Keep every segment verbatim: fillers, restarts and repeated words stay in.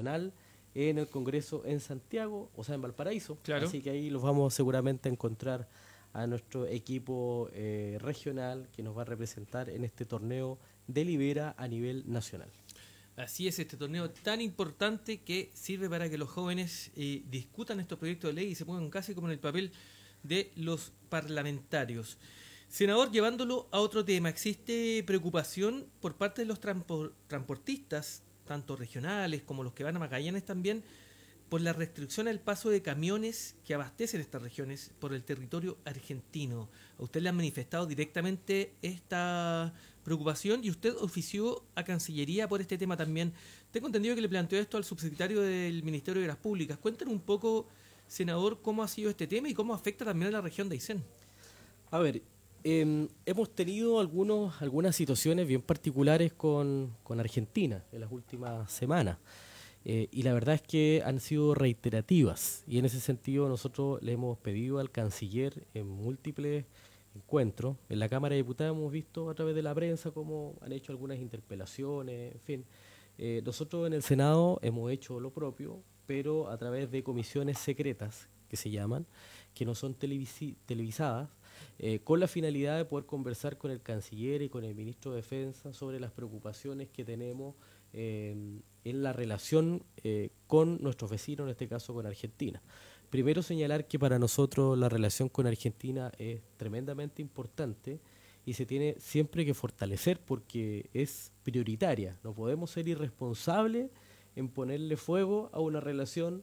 nacional en el Congreso en Santiago, o sea, en Valparaíso. Claro. Así que ahí los vamos seguramente a encontrar a nuestro equipo eh, regional que nos va a representar en este torneo de Libera a nivel nacional. Así es, este torneo tan importante que sirve para que los jóvenes eh, discutan estos proyectos de ley y se pongan casi como en el papel de los parlamentarios. Senador, llevándolo a otro tema, ¿existe preocupación por parte de los trampo- transportistas, tanto regionales como los que van a Magallanes también, por la restricción al paso de camiones que abastecen estas regiones por el territorio argentino? ¿A usted le han manifestado directamente esta preocupación y usted ofició a Cancillería por este tema también? Tengo entendido que le planteó esto al subsecretario del Ministerio de Obras Públicas. Cuéntanos un poco, senador, cómo ha sido este tema y cómo afecta también a la región de Aysén. A ver, eh, hemos tenido algunos, algunas situaciones bien particulares con, con Argentina en las últimas semanas. Eh, y la verdad es que han sido reiterativas y en ese sentido nosotros le hemos pedido al canciller en múltiples encuentros. En la Cámara de Diputados hemos visto a través de la prensa cómo han hecho algunas interpelaciones, en fin. Eh, nosotros en el Senado hemos hecho lo propio, pero a través de comisiones secretas, que se llaman, que no son televisi televisadas, eh, con la finalidad de poder conversar con el canciller y con el ministro de Defensa sobre las preocupaciones que tenemos eh, en la relación eh, con nuestros vecinos, en este caso con Argentina. Primero señalar que para nosotros la relación con Argentina es tremendamente importante y se tiene siempre que fortalecer porque es prioritaria. No podemos ser irresponsables en ponerle fuego a una relación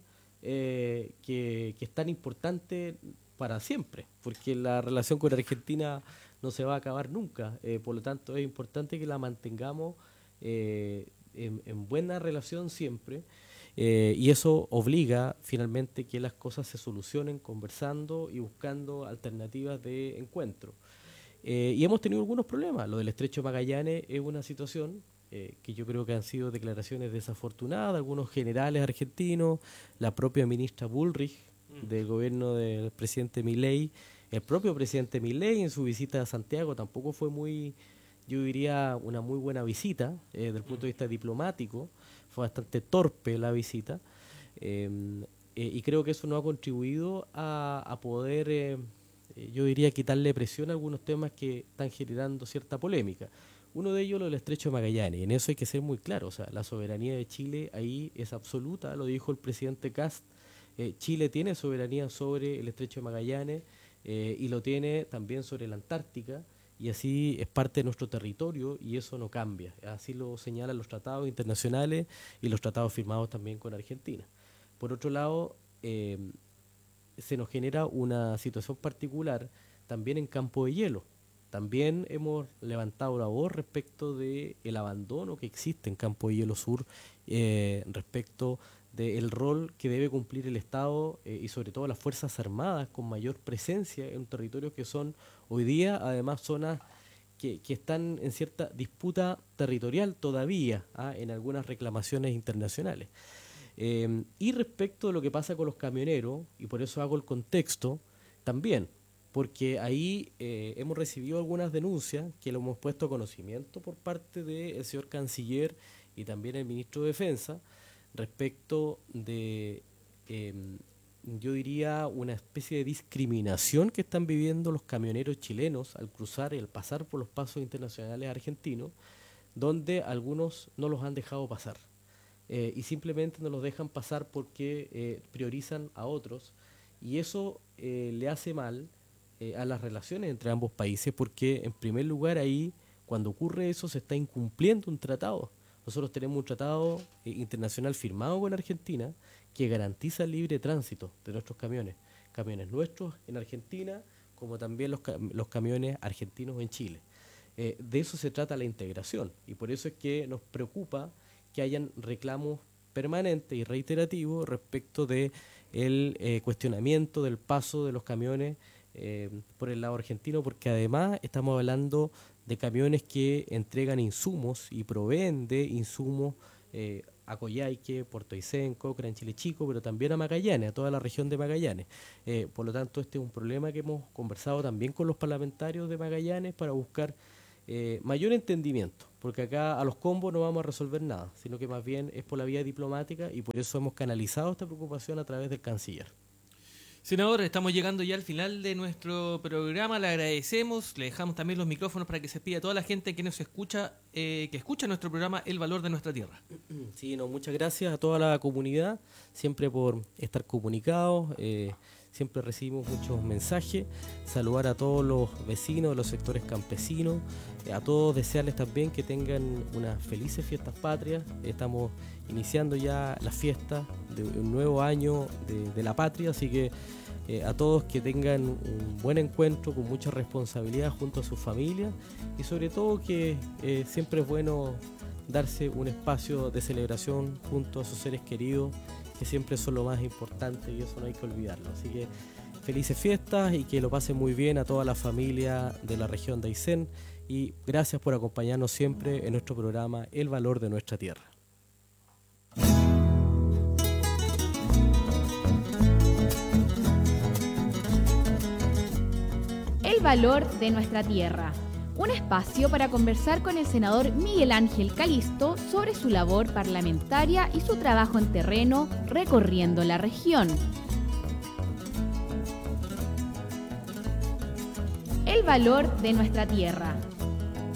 eh, que, que es tan importante para siempre, porque la relación con Argentina no se va a acabar nunca. Eh, por lo tanto, es importante que la mantengamos eh, en, en buena relación siempre, eh, y eso obliga finalmente que las cosas se solucionen conversando y buscando alternativas de encuentro. Eh, y hemos tenido algunos problemas. Lo del Estrecho de Magallanes es una situación eh, que yo creo que han sido declaraciones desafortunadas, algunos generales argentinos, la propia ministra Bullrich del gobierno del presidente Milei, el propio presidente Milei en su visita a Santiago tampoco fue muy, yo diría, una muy buena visita eh, desde el punto de vista diplomático, fue bastante torpe la visita, eh, eh, y creo que eso no ha contribuido a, a poder, eh, eh, yo diría, quitarle presión a algunos temas que están generando cierta polémica. Uno de ellos lo del Estrecho de Magallanes, y en eso hay que ser muy claro, o sea, la soberanía de Chile ahí es absoluta, lo dijo el presidente Kast. Eh, Chile tiene soberanía sobre el Estrecho de Magallanes eh, y lo tiene también sobre la Antártica, y así es parte de nuestro territorio y eso no cambia. Así lo señalan los tratados internacionales y los tratados firmados también con Argentina. Por otro lado, eh, se nos genera una situación particular también en Campo de Hielo. También hemos levantado la voz respecto del abandono que existe en Campo de Hielo Sur, eh, respecto del rol que debe cumplir el Estado eh, y sobre todo las Fuerzas Armadas con mayor presencia en territorios que son hoy día además zonas que, que están en cierta disputa territorial todavía, ¿ah? En algunas reclamaciones internacionales. Eh, y respecto de lo que pasa con los camioneros, y por eso hago el contexto, también, porque ahí eh, hemos recibido algunas denuncias que lo hemos puesto a conocimiento por parte del señor canciller y también el ministro de Defensa, respecto de, eh, yo diría, una especie de discriminación que están viviendo los camioneros chilenos al cruzar y al pasar por los pasos internacionales argentinos, donde algunos no los han dejado pasar. Eh, y simplemente no los dejan pasar porque eh, priorizan a otros y eso eh, le hace mal eh, a las relaciones entre ambos países porque en primer lugar ahí cuando ocurre eso se está incumpliendo un tratado. Nosotros tenemos un tratado eh, internacional firmado con Argentina que garantiza el libre tránsito de nuestros camiones, camiones nuestros en Argentina como también los, los camiones argentinos en Chile. Eh, de eso se trata la integración y por eso es que nos preocupa que hayan reclamos permanentes y reiterativos respecto de el eh, cuestionamiento del paso de los camiones eh, por el lado argentino, porque además estamos hablando de camiones que entregan insumos y proveen de insumos eh, a Coyhaique, Puerto Aysén, Cochrane, Chile Chico, pero también a Magallanes, a toda la región de Magallanes. Eh, por lo tanto, este es un problema que hemos conversado también con los parlamentarios de Magallanes para buscar eh, mayor entendimiento, porque acá a los combos no vamos a resolver nada, sino que más bien es por la vía diplomática y por eso hemos canalizado esta preocupación a través del canciller. Senador, estamos llegando ya al final de nuestro programa, le agradecemos, le dejamos también los micrófonos para que se pida a toda la gente que nos escucha, eh, que escucha nuestro programa El Valor de Nuestra Tierra. Sí, no, muchas gracias a toda la comunidad, siempre por estar comunicados, eh, siempre recibimos muchos mensajes, saludar a todos los vecinos de los sectores campesinos, eh, a todos desearles también que tengan unas felices fiestas patrias. Estamos iniciando ya las fiestas de un nuevo año de, de la patria, así que eh, a todos que tengan un buen encuentro con mucha responsabilidad junto a sus familias y sobre todo que eh, siempre es bueno darse un espacio de celebración junto a sus seres queridos, que siempre son lo más importante y eso no hay que olvidarlo. Así que felices fiestas y que lo pasen muy bien a toda la familia de la región de Aysén y gracias por acompañarnos siempre en nuestro programa El Valor de Nuestra Tierra. El Valor de Nuestra Tierra, un espacio para conversar con el senador Miguel Ángel Calisto sobre su labor parlamentaria y su trabajo en terreno recorriendo la región. El Valor de Nuestra Tierra.